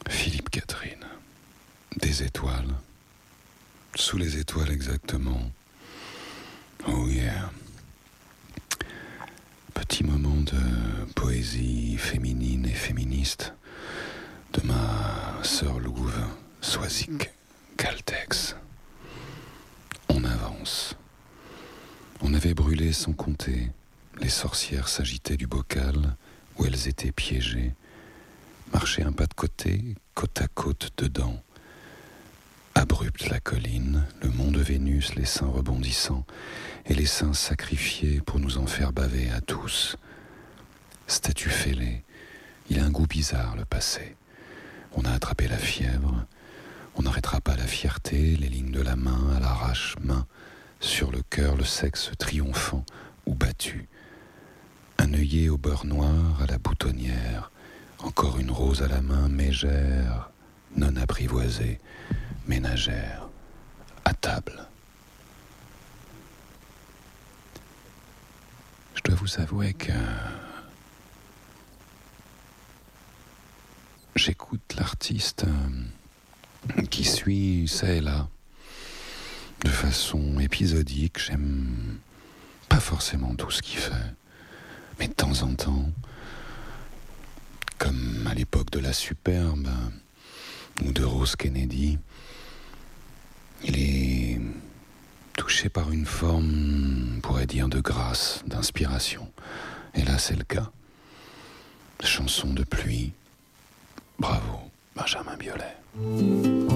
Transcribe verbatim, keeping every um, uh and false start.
Philippe Catherine. Des étoiles. Sous les étoiles exactement. Oh yeah. Petit moment de poésie féminine et féministe de ma sœur Louve, Soisic, Caltex. On avance. On avait brûlé sans compter. Les sorcières s'agitaient du bocal où elles étaient piégées. Marchaient un pas de côté, côte à côte dedans. Abrupte la colline, le mont de Vénus, les seins rebondissants, et les seins sacrifiés pour nous en faire baver à tous. Statue fêlée, il a un goût bizarre le passé. On a attrapé la fièvre, on n'arrêtera pas la fierté, les lignes de la main à l'arrache-main, sur le cœur le sexe triomphant ou battu. Un œillet au beurre noir à la boutonnière, encore une rose à la main, mégère, non apprivoisée, ménagère, à table. Je dois vous avouer que j'écoute l'artiste qui suit ça et là, de façon épisodique. J'aime pas forcément tout ce qu'il fait, mais de temps en temps, comme à l'époque de La Superbe ou de Rose Kennedy, il est touché par une forme, on pourrait dire, de grâce, d'inspiration. Et là, c'est le cas. Chanson de pluie. Bravo, Benjamin Biolay.